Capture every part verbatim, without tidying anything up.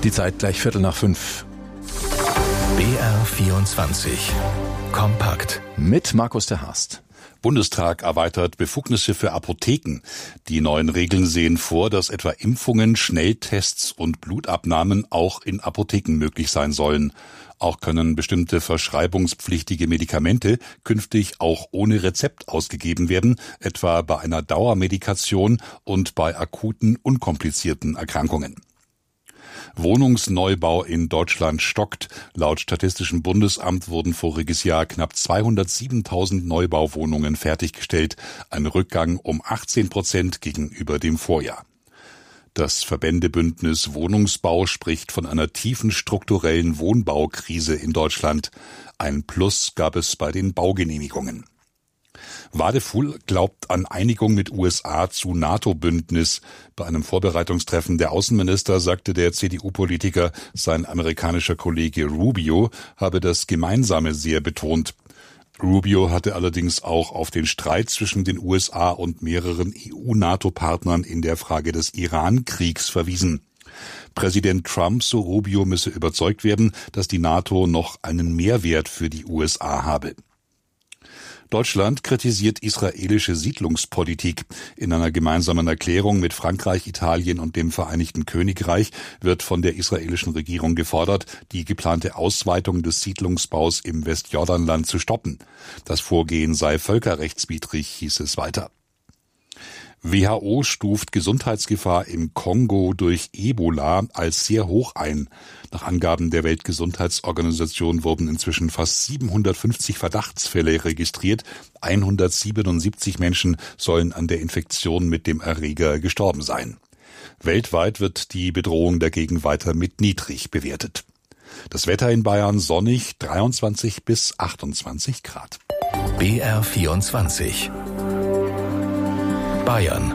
Die Zeit gleich Viertel nach fünf. B R vierundzwanzig. Kompakt. Mit Markus der Harst. Bundestag erweitert Befugnisse für Apotheken. Die neuen Regeln sehen vor, dass etwa Impfungen, Schnelltests und Blutabnahmen auch in Apotheken möglich sein sollen. Auch können bestimmte verschreibungspflichtige Medikamente künftig auch ohne Rezept ausgegeben werden, etwa bei einer Dauermedikation und bei akuten, unkomplizierten Erkrankungen. Wohnungsneubau in Deutschland stockt. Laut Statistischem Bundesamt wurden voriges Jahr knapp zweihundertsiebentausend Neubauwohnungen fertiggestellt, ein Rückgang um achtzehn Prozent gegenüber dem Vorjahr. Das Verbändebündnis Wohnungsbau spricht von einer tiefen strukturellen Wohnbaukrise in Deutschland. Ein Plus gab es bei den Baugenehmigungen. Wadefuhl glaubt an Einigung mit U S A zu NATO-Bündnis. Bei einem Vorbereitungstreffen der Außenminister sagte der C D U-Politiker, sein amerikanischer Kollege Rubio habe das Gemeinsame sehr betont. Rubio hatte allerdings auch auf den Streit zwischen den U S A und mehreren E U-NATO-Partnern in der Frage des Iran-Kriegs verwiesen. Präsident Trump, so Rubio, müsse überzeugt werden, dass die NATO noch einen Mehrwert für die U S A habe. Deutschland kritisiert israelische Siedlungspolitik. In einer gemeinsamen Erklärung mit Frankreich, Italien und dem Vereinigten Königreich wird von der israelischen Regierung gefordert, die geplante Ausweitung des Siedlungsbaus im Westjordanland zu stoppen. Das Vorgehen sei völkerrechtswidrig, hieß es weiter. W H O stuft Gesundheitsgefahr im Kongo durch Ebola als sehr hoch ein. Nach Angaben der Weltgesundheitsorganisation wurden inzwischen fast siebenhundertfünfzig Verdachtsfälle registriert. hundertsiebenundsiebzig Menschen sollen an der Infektion mit dem Erreger gestorben sein. Weltweit wird die Bedrohung dagegen weiter mit niedrig bewertet. Das Wetter in Bayern sonnig, dreiundzwanzig bis achtundzwanzig Grad. B R vierundzwanzig. Bayern.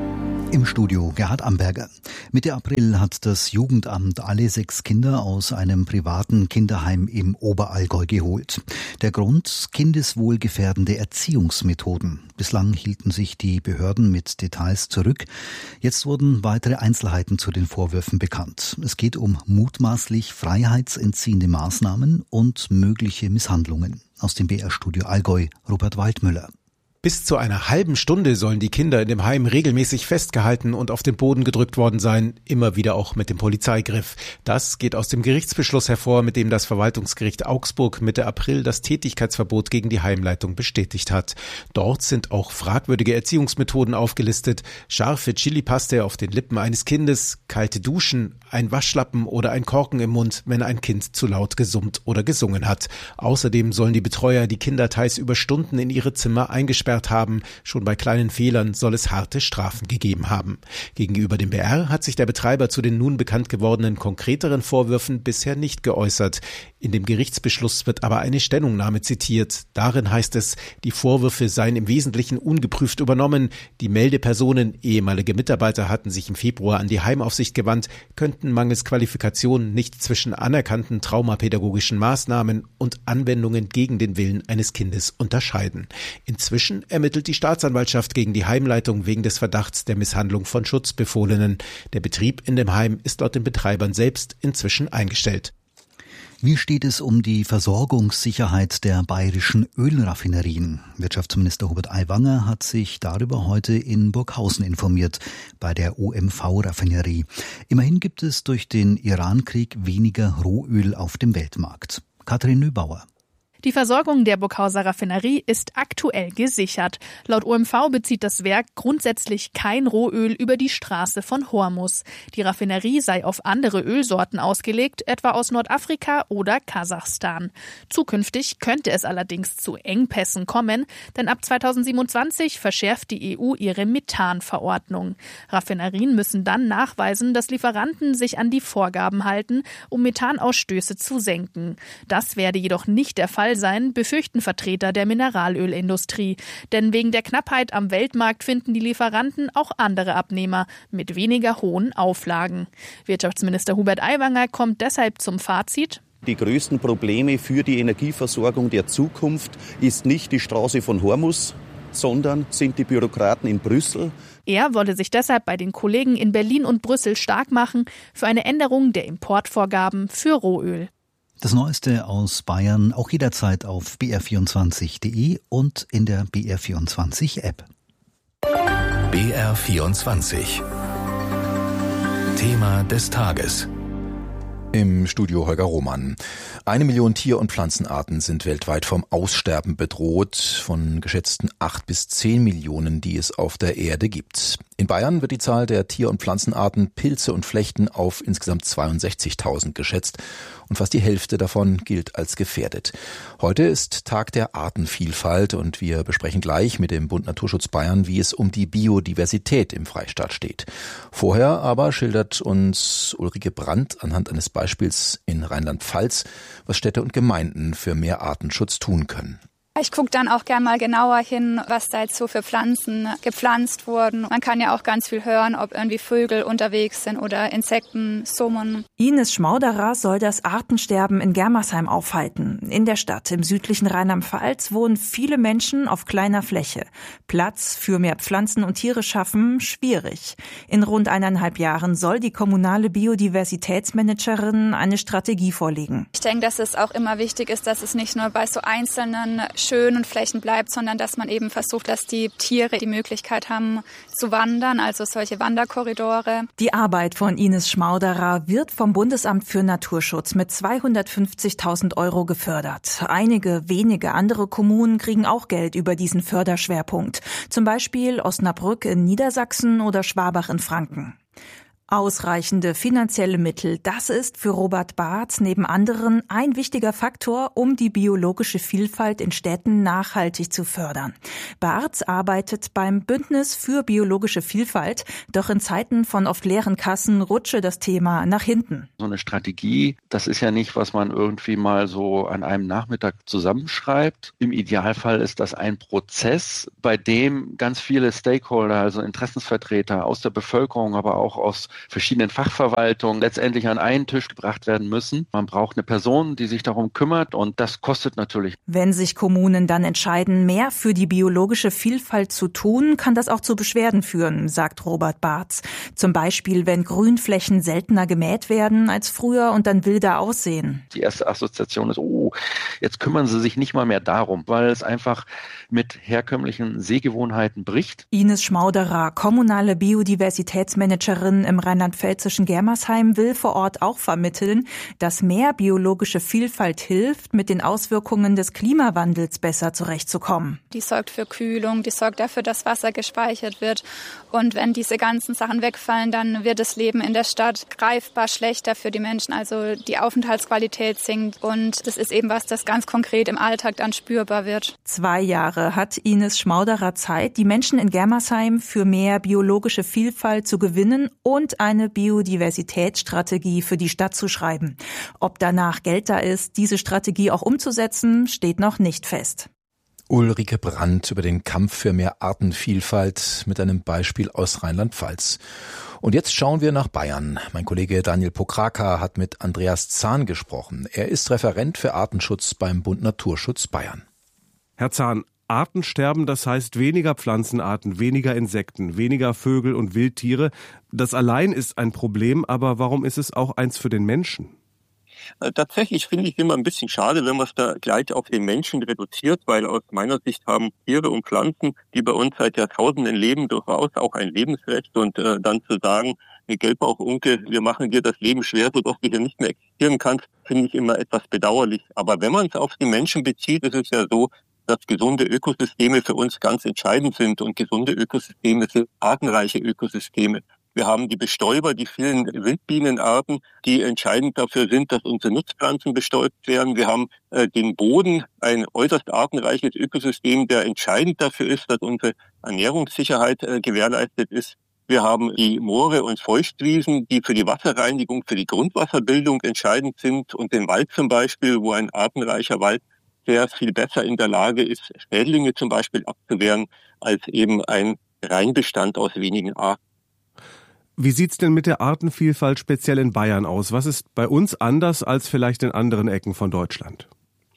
Im Studio Gerhard Amberger. Mitte April hat das Jugendamt alle sechs Kinder aus einem privaten Kinderheim im Oberallgäu geholt. Der Grund: kindeswohlgefährdende Erziehungsmethoden. Bislang hielten sich die Behörden mit Details zurück. Jetzt wurden weitere Einzelheiten zu den Vorwürfen bekannt. Es geht um mutmaßlich freiheitsentziehende Maßnahmen und mögliche Misshandlungen. Aus dem B R-Studio Allgäu, Robert Waldmüller. Bis zu einer halben Stunde sollen die Kinder in dem Heim regelmäßig festgehalten und auf den Boden gedrückt worden sein, immer wieder auch mit dem Polizeigriff. Das geht aus dem Gerichtsbeschluss hervor, mit dem das Verwaltungsgericht Augsburg Mitte April das Tätigkeitsverbot gegen die Heimleitung bestätigt hat. Dort sind auch fragwürdige Erziehungsmethoden aufgelistet: scharfe Chilipaste auf den Lippen eines Kindes, kalte Duschen, ein Waschlappen oder ein Korken im Mund, wenn ein Kind zu laut gesummt oder gesungen hat. Außerdem sollen die Betreuer die Kinder teils über Stunden in ihre Zimmer eingesperrt haben. Schon bei kleinen Fehlern soll es harte Strafen gegeben haben. Gegenüber dem B R hat sich der Betreiber zu den nun bekannt gewordenen konkreteren Vorwürfen bisher nicht geäußert. In dem Gerichtsbeschluss wird aber eine Stellungnahme zitiert. Darin heißt es, die Vorwürfe seien im Wesentlichen ungeprüft übernommen. Die Meldepersonen, ehemalige Mitarbeiter, hatten sich im Februar an die Heimaufsicht gewandt, könnten mangels Qualifikation nicht zwischen anerkannten traumapädagogischen Maßnahmen und Anwendungen gegen den Willen eines Kindes unterscheiden. Inzwischen ermittelt die Staatsanwaltschaft gegen die Heimleitung wegen des Verdachts der Misshandlung von Schutzbefohlenen. Der Betrieb in dem Heim ist laut den Betreibern selbst inzwischen eingestellt. Wie steht es um die Versorgungssicherheit der bayerischen Ölraffinerien? Wirtschaftsminister Hubert Aiwanger hat sich darüber heute in Burghausen informiert, bei der O M V-Raffinerie. Immerhin gibt es durch den Irankrieg weniger Rohöl auf dem Weltmarkt. Katrin Nöbauer. Die Versorgung der Burghauser Raffinerie ist aktuell gesichert. Laut O M V bezieht das Werk grundsätzlich kein Rohöl über die Straße von Hormuz. Die Raffinerie sei auf andere Ölsorten ausgelegt, etwa aus Nordafrika oder Kasachstan. Zukünftig könnte es allerdings zu Engpässen kommen, denn ab zweitausendsiebenundzwanzig verschärft die E U ihre Methanverordnung. Raffinerien müssen dann nachweisen, dass Lieferanten sich an die Vorgaben halten, um Methanausstöße zu senken. Das werde jedoch nicht der Fall sein, befürchten Vertreter der Mineralölindustrie. Denn wegen der Knappheit am Weltmarkt finden die Lieferanten auch andere Abnehmer mit weniger hohen Auflagen. Wirtschaftsminister Hubert Aiwanger kommt deshalb zum Fazit: Die größten Probleme für die Energieversorgung der Zukunft ist nicht die Straße von Hormuz, sondern sind die Bürokraten in Brüssel, Er wolle sich deshalb bei den Kollegen in Berlin und Brüssel stark machen für eine Änderung der Importvorgaben für Rohöl. Das Neueste aus Bayern auch jederzeit auf b r vierundzwanzig punkt d e und in der B R vierundzwanzig App. B R vierundzwanzig. Thema des Tages. Im Studio Holger Roman. Eine Million Tier- und Pflanzenarten sind weltweit vom Aussterben bedroht, von geschätzten acht bis zehn Millionen, die es auf der Erde gibt. In Bayern wird die Zahl der Tier- und Pflanzenarten, Pilze und Flechten auf insgesamt zweiundsechzigtausend geschätzt und fast die Hälfte davon gilt als gefährdet. Heute ist Tag der Artenvielfalt und wir besprechen gleich mit dem Bund Naturschutz Bayern, wie es um die Biodiversität im Freistaat steht. Vorher aber schildert uns Ulrike Brandt anhand eines Beispiels in Rheinland-Pfalz, was Städte und Gemeinden für mehr Artenschutz tun können. Ich gucke dann auch gerne mal genauer hin, was da jetzt so für Pflanzen gepflanzt wurden. Man kann ja auch ganz viel hören, ob irgendwie Vögel unterwegs sind oder Insekten summen. Ines Schmauderer soll das Artensterben in Germersheim aufhalten. In der Stadt im südlichen Rheinland-Pfalz wohnen viele Menschen auf kleiner Fläche. Platz für mehr Pflanzen und Tiere schaffen, schwierig. In rund eineinhalb Jahren soll die kommunale Biodiversitätsmanagerin eine Strategie vorlegen. Ich denke, dass es auch immer wichtig ist, dass es nicht nur bei so einzelnen schönen Flächen bleibt, sondern dass man eben versucht, dass die Tiere die Möglichkeit haben zu wandern, also solche Wanderkorridore. Die Arbeit von Ines Schmauderer wird vom Bundesamt für Naturschutz mit zweihundertfünfzigtausend Euro gefördert. Einige wenige andere Kommunen kriegen auch Geld über diesen Förderschwerpunkt. Zum Beispiel Osnabrück in Niedersachsen oder Schwabach in Franken. Ausreichende finanzielle Mittel, das ist für Robert Barth neben anderen ein wichtiger Faktor, um die biologische Vielfalt in Städten nachhaltig zu fördern. Barth arbeitet beim Bündnis für biologische Vielfalt, doch in Zeiten von oft leeren Kassen rutsche das Thema nach hinten. So eine Strategie, das ist ja nicht, was man irgendwie mal so an einem Nachmittag zusammenschreibt. Im Idealfall ist das ein Prozess, bei dem ganz viele Stakeholder, also Interessensvertreter aus der Bevölkerung, aber auch aus verschiedenen Fachverwaltungen letztendlich an einen Tisch gebracht werden müssen. Man braucht eine Person, die sich darum kümmert und das kostet natürlich. Wenn sich Kommunen dann entscheiden, mehr für die biologische Vielfalt zu tun, kann das auch zu Beschwerden führen, sagt Robert Barth. Zum Beispiel, wenn Grünflächen seltener gemäht werden als früher und dann wilder aussehen. Die erste Assoziation ist, oh, jetzt kümmern sie sich nicht mal mehr darum, weil es einfach mit herkömmlichen Sehgewohnheiten bricht. Ines Schmauderer, kommunale Biodiversitätsmanagerin im rheinland-pfälzischen Germersheim, will vor Ort auch vermitteln, dass mehr biologische Vielfalt hilft, mit den Auswirkungen des Klimawandels besser zurechtzukommen. Die sorgt für Kühlung, die sorgt dafür, dass Wasser gespeichert wird. Und wenn diese ganzen Sachen wegfallen, dann wird das Leben in der Stadt greifbar schlechter für die Menschen. Also die Aufenthaltsqualität sinkt und das ist eben was, das ganz konkret im Alltag dann spürbar wird. Zwei Jahre hat Ines Schmauderer Zeit, die Menschen in Germersheim für mehr biologische Vielfalt zu gewinnen und eine Biodiversitätsstrategie für die Stadt zu schreiben. Ob danach Geld da ist, diese Strategie auch umzusetzen, steht noch nicht fest. Ulrike Brandt über den Kampf für mehr Artenvielfalt mit einem Beispiel aus Rheinland-Pfalz. Und jetzt schauen wir nach Bayern. Mein Kollege Daniel Pokraka hat mit Andreas Zahn gesprochen. Er ist Referent für Artenschutz beim Bund Naturschutz Bayern. Herr Zahn, Artensterben, das heißt weniger Pflanzenarten, weniger Insekten, weniger Vögel und Wildtiere. Das allein ist ein Problem, aber warum ist es auch eins für den Menschen? Tatsächlich finde ich immer ein bisschen schade, wenn man es da gleich auf den Menschen reduziert, weil aus meiner Sicht haben Tiere und Pflanzen, die bei uns seit Jahrtausenden leben, durchaus auch ein Lebensrecht. Und äh, dann zu sagen, eine Gelbbauchunke, wir machen dir das Leben schwer, sodass du hier nicht mehr existieren kannst, finde ich immer etwas bedauerlich. Aber wenn man es auf die Menschen bezieht, ist es ja so, dass gesunde Ökosysteme für uns ganz entscheidend sind. Und gesunde Ökosysteme sind artenreiche Ökosysteme. Wir haben die Bestäuber, die vielen Wildbienenarten, die entscheidend dafür sind, dass unsere Nutzpflanzen bestäubt werden. Wir haben äh, den Boden, ein äußerst artenreiches Ökosystem, der entscheidend dafür ist, dass unsere Ernährungssicherheit äh, gewährleistet ist. Wir haben die Moore und Feuchtwiesen, die für die Wasserreinigung, für die Grundwasserbildung entscheidend sind. Und den Wald zum Beispiel, wo ein artenreicher Wald sehr viel besser in der Lage ist, Schädlinge zum Beispiel abzuwehren, als eben ein Reinbestand aus wenigen Arten. Wie sieht's denn mit der Artenvielfalt speziell in Bayern aus? Was ist bei uns anders als vielleicht in anderen Ecken von Deutschland?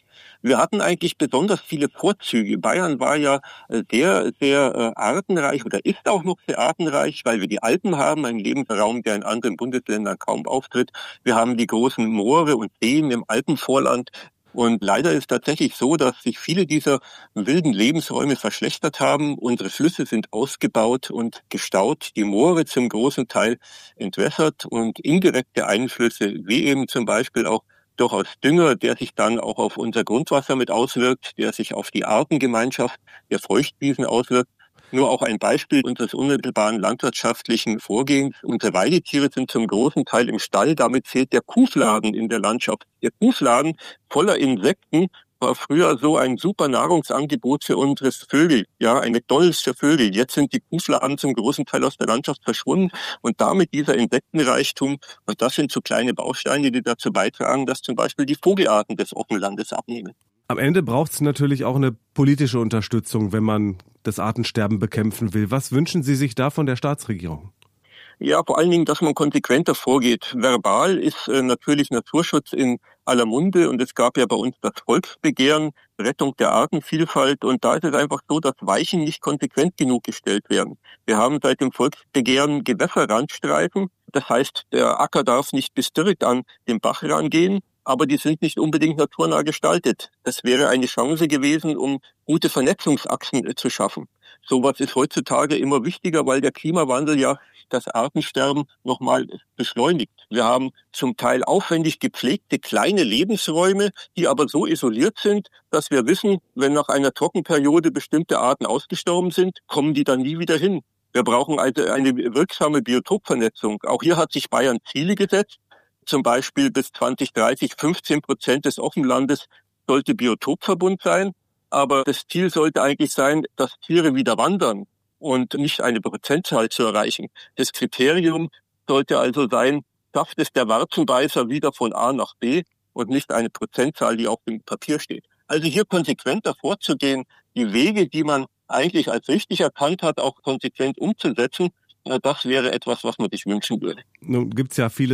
Wir hatten eigentlich besonders viele Vorzüge. Bayern war ja sehr, sehr artenreich oder ist auch noch sehr artenreich, weil wir die Alpen haben, einen Lebensraum, der in anderen Bundesländern kaum auftritt. Wir haben die großen Moore und Seen im Alpenvorland. Und leider ist tatsächlich so, dass sich viele dieser wilden Lebensräume verschlechtert haben. Unsere Flüsse sind ausgebaut und gestaut, die Moore zum großen Teil entwässert und indirekte Einflüsse, wie eben zum Beispiel auch durchaus Dünger, der sich dann auch auf unser Grundwasser mit auswirkt, der sich auf die Artengemeinschaft der Feuchtwiesen auswirkt. Nur auch ein Beispiel unseres unmittelbaren landwirtschaftlichen Vorgehens. Unsere Weidetiere sind zum großen Teil im Stall. Damit fehlt der Kuhfladen in der Landschaft. Der Kuhfladen voller Insekten war früher so ein super Nahrungsangebot für unsere Vögel, ja, ein McDonald's für Vögel. Jetzt sind die Kuhfladen zum großen Teil aus der Landschaft verschwunden und damit dieser Insektenreichtum. Und das sind so kleine Bausteine, die dazu beitragen, dass zum Beispiel die Vogelarten des Offenlandes abnehmen. Am Ende braucht es natürlich auch eine politische Unterstützung, wenn man das Artensterben bekämpfen will. Was wünschen Sie sich da von der Staatsregierung? Ja, vor allen Dingen, dass man konsequenter vorgeht. Verbal ist äh, natürlich Naturschutz in aller Munde und es gab ja bei uns das Volksbegehren, Rettung der Artenvielfalt und da ist es einfach so, dass Weichen nicht konsequent genug gestellt werden. Wir haben seit dem Volksbegehren Gewässerrandstreifen, das heißt, der Acker darf nicht bis direkt an den Bach rangehen, aber die sind nicht unbedingt naturnah gestaltet. Das wäre eine Chance gewesen, um gute Vernetzungsachsen äh, zu schaffen. Sowas ist heutzutage immer wichtiger, weil der Klimawandel ja das Artensterben nochmal beschleunigt. Wir haben zum Teil aufwendig gepflegte kleine Lebensräume, die aber so isoliert sind, dass wir wissen, wenn nach einer Trockenperiode bestimmte Arten ausgestorben sind, kommen die dann nie wieder hin. Wir brauchen also eine wirksame Biotopvernetzung. Auch hier hat sich Bayern Ziele gesetzt. Zum Beispiel bis zwanzig dreißig fünfzehn Prozent des Offenlandes sollte Biotopverbund sein. Aber das Ziel sollte eigentlich sein, dass Tiere wieder wandern und nicht eine Prozentzahl zu erreichen. Das Kriterium sollte also sein, schafft es der Warzenbeißer wieder von A nach B und nicht eine Prozentzahl, die auf dem Papier steht. Also hier konsequenter vorzugehen, die Wege, die man eigentlich als richtig erkannt hat, auch konsequent umzusetzen, das wäre etwas, was man sich wünschen würde. Nun gibt's ja viele